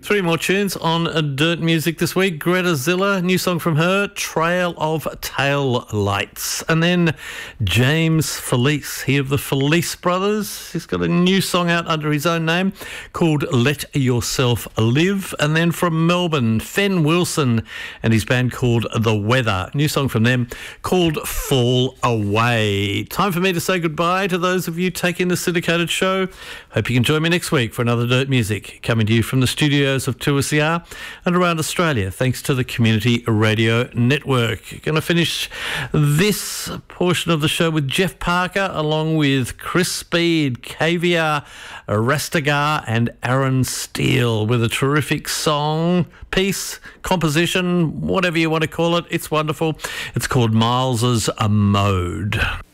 Three more tunes on Dirt Music this week. Greta Zilla, new song from her, Trail of Tail Lights. And then James Felice, he of the Felice Brothers. He's got a new song out under his own name called Let Yourself Live. And then from Melbourne, Fen Wilson and his band called The Weather. New song from them called Fall Away. Time for me to say goodbye to those of you taking the syndicated show. Hope you can join me next week for another Dirt Music, coming to you from the studios of 2SER and around Australia, thanks to the Community Radio Network. Going to finish this portion of the show with Jeff Parker, along with Chris Speed, Caviar, Rastagar and Aaron Steele, with a terrific song, piece, composition, whatever you want to call it. It's wonderful. It's called Miles's A Mode.